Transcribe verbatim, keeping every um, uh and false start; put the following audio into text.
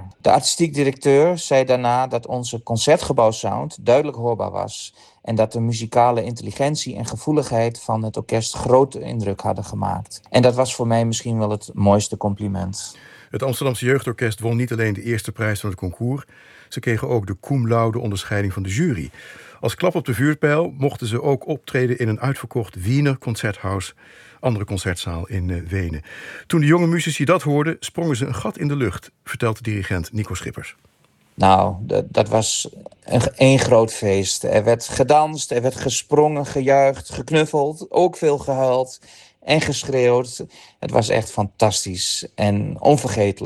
jaar. De artistiek directeur zei daarna dat onze concertgebouwsound duidelijk hoorbaar was en dat de muzikale intelligentie en gevoeligheid van het orkest grote indruk hadden gemaakt. En dat was voor mij misschien wel het mooiste compliment. Het Amsterdamse Jeugdorkest won niet alleen de eerste prijs van het concours, ze kregen ook de cum laude onderscheiding van de jury. Als klap op de vuurpijl mochten ze ook optreden in een uitverkocht Wiener Concerthaus, andere concertzaal in uh, Wenen. Toen de jonge muzici dat hoorden, sprongen ze een gat in de lucht, vertelt de dirigent Nico Schippers. Nou, dat, dat was een, een groot feest. Er werd gedanst, er werd gesprongen, gejuicht, geknuffeld, ook veel gehuild en geschreeuwd. Het was echt fantastisch en onvergetelijk.